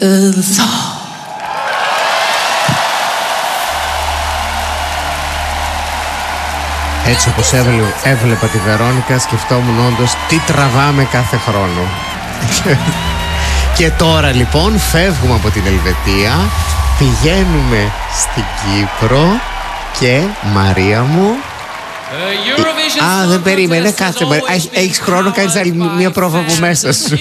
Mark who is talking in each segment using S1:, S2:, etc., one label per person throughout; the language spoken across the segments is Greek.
S1: εδώ.
S2: Έτσι όπως έβλεπα τη Βερόνικα, σκεφτόμουν όντως τι τραβάμε κάθε χρόνο. Και τώρα λοιπόν φεύγουμε από την Ελβετία, πηγαίνουμε στην Κύπρο και Μαρία μου... δεν περίμενε, κάτσε. Έχεις χρόνο, κάνεις άλλη μία πρόβα από μέσα σου.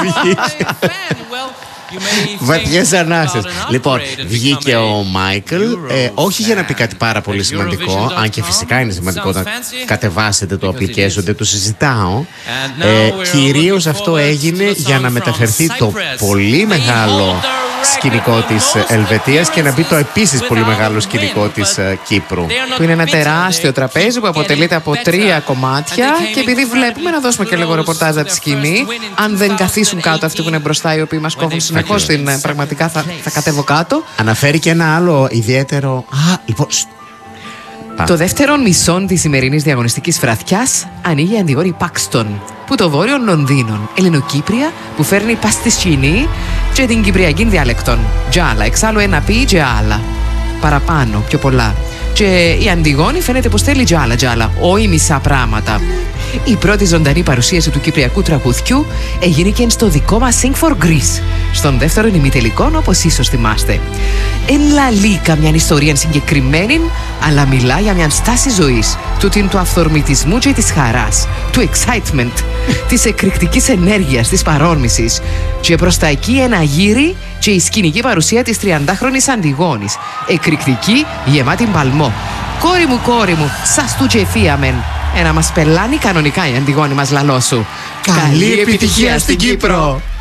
S2: Βαθιές ανάσες. Λοιπόν, βγήκε ο Μάικλ, όχι για να πει κάτι πάρα πολύ σημαντικό, αν και φυσικά είναι σημαντικό να κατεβάσετε το application, δεν το συζητάω. Κυρίως αυτό έγινε για να μεταφερθεί το πολύ μεγάλο σκηνικό της Ελβετίας και να μπει το επίσης πολύ μεγάλο σκηνικό της Κύπρου.
S1: Που είναι ένα τεράστιο τραπέζι που αποτελείται από 3 κομμάτια. Και επειδή βλέπουμε, να δώσουμε και λίγο ρεπορτάζ από τη σκηνή. Αν δεν καθίσουν κάτω αυτοί που είναι μπροστά, οι οποίοι μας κόβουν συνεχώς την πραγματικά, θα κατέβω κάτω.
S2: Αναφέρει και ένα άλλο ιδιαίτερο. Λοιπόν.
S1: Το δεύτερο μισό της σημερινής διαγωνιστικής φραθιάς ανοίγει η Αντιγόνη Πάξτον, που το βόρειο Λονδίνων, Ελληνοκύπρια, που φέρνει πας στη σκηνή και την κυπριακή διάλεκτον. Τζάλα, εξάλλου ένα πει και άλλα. Παραπάνω, πιο πολλά. Και η Αντιγόνη φαίνεται πως θέλει τζάλα, όχι μισά πράγματα. Η πρώτη ζωντανή παρουσίαση του κυπριακού τραγουδιού έγινε και στο δικό μας Sing for Greece, στον δεύτερο ημιτελικό, όπως ίσως θυμάστε. Εν λαλεί καμιά ιστορία συγκεκριμένη, αλλά μιλά για μια στάση ζωής, του αυθορμητισμού και της χαράς, του excitement, της εκρηκτικής ενέργειας, της παρόρμησης. Και προς τα εκεί ένα γύρι και η σκηνική παρουσία της 30χρονης Αντιγόνης, εκρηκτική, γεμάτη παλμό. Κόρη μου, σας του και εφίαμεν. Να μας πελάνει κανονικά η Αντιγόνη μας λαλό σου.
S2: Καλή επιτυχία στην Κύπρο!